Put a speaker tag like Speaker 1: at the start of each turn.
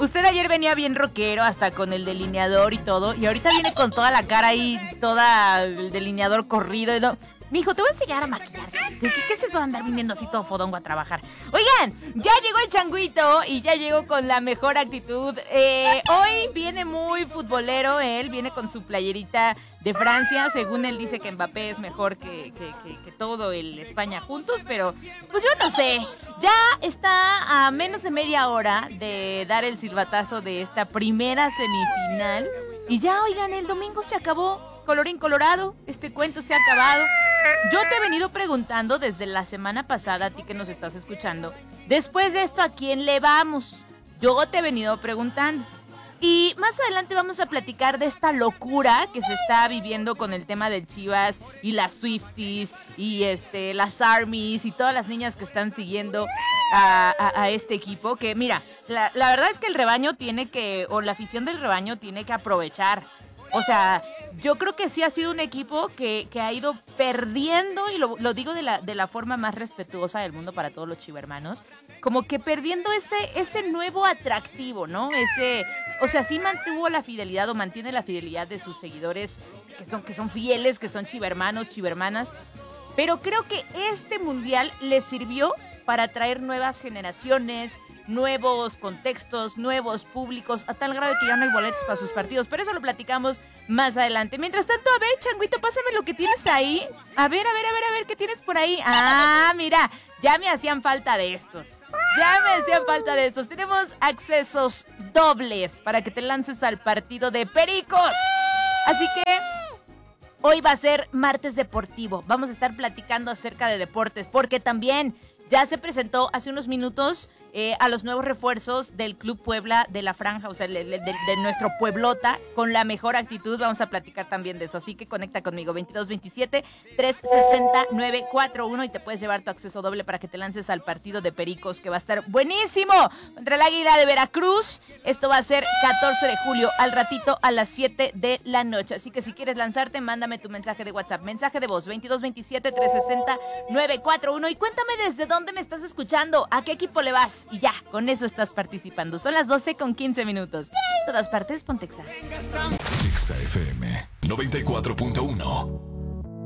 Speaker 1: usted ayer venía bien rockero, hasta con el delineador y todo, y ahorita viene con toda la cara ahí, toda el delineador corrido y no. Mijo, te voy a enseñar a maquillarte. ¿Qué es eso de andar viniendo así todo fodongo a trabajar? Oigan, ya llegó el changuito y ya llegó con la mejor actitud. Hoy viene muy futbolero, él viene con su playerita de Francia. Según él dice que Mbappé es mejor que todo el España juntos, pero pues yo no sé. Ya está a menos de media hora de dar el silbatazo de esta primera semifinal. Y ya, oigan, el domingo se acabó. Colorín colorado, este cuento se ha acabado. Yo te he venido preguntando desde la semana pasada, a ti que nos estás escuchando, después de esto, ¿a quién le vamos? Yo te he venido preguntando. Y más adelante vamos a platicar de esta locura que se está viviendo con el tema del Chivas y las Swifties y las Armies y todas las niñas que están siguiendo a este equipo. Que mira, la verdad es que el rebaño la afición del rebaño tiene que aprovechar. O sea, yo creo que sí ha sido un equipo que ha ido perdiendo, y lo digo de la forma más respetuosa del mundo para todos los chivermanos, como que perdiendo ese nuevo atractivo, ¿no? O sea, sí mantuvo la fidelidad o mantiene la fidelidad de sus seguidores que son fieles, que son chivermanos, chivermanas, pero creo que este mundial les sirvió para atraer nuevas generaciones, nuevos contextos, nuevos públicos, a tal grado que ya no hay boletos para sus partidos. Pero eso lo platicamos más adelante. Mientras tanto, a ver, Changuito, pásame lo que tienes ahí. A ver, ¿qué tienes por ahí? Ah, mira, ya me hacían falta de estos. Tenemos accesos dobles para que te lances al partido de Pericos. Así que hoy va a ser martes deportivo. Vamos a estar platicando acerca de deportes, porque también ya se presentó hace unos minutos a los nuevos refuerzos del Club Puebla de la Franja, o sea, de nuestro Pueblota, con la mejor actitud. Vamos a platicar también de eso, así que conecta conmigo, 2227-360-941, y te puedes llevar tu acceso doble para que te lances al partido de Pericos, que va a estar buenísimo, contra el Águila de Veracruz. Esto va a ser 14 de julio, al ratito a las 7 de la noche, así que si quieres lanzarte, mándame tu mensaje de WhatsApp, mensaje de voz, 2227-360-941, y cuéntame desde dónde me estás escuchando, a qué equipo le vas. Y ya, con eso estás participando. Son las 12:15. Todas partes, Pontexa.
Speaker 2: Exa FM 94.1.